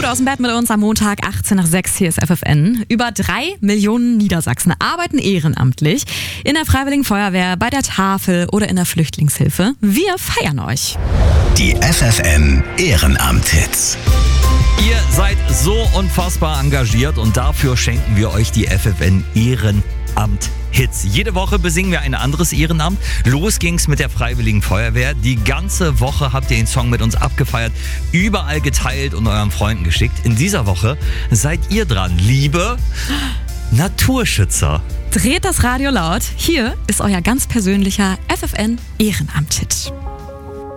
aus dem Bett mit uns am Montag 18 nach 6. Hier ist FFN. Über 3 Millionen Niedersachsen arbeiten ehrenamtlich in der Freiwilligen Feuerwehr, bei der Tafel oder in der Flüchtlingshilfe. Wir feiern euch. Die FFN Ehrenamt-Hits. Ihr seid so unfassbar engagiert und dafür schenken wir euch die FFN Ehrenamt-Hits. Jede Woche besingen wir ein anderes Ehrenamt. Los ging's mit der Freiwilligen Feuerwehr. Die ganze Woche habt ihr den Song mit uns abgefeiert, überall geteilt und euren Freunden geschickt. In dieser Woche seid ihr dran, liebe Naturschützer. Dreht das Radio laut. Hier ist euer ganz persönlicher FFN Ehrenamt-Hit.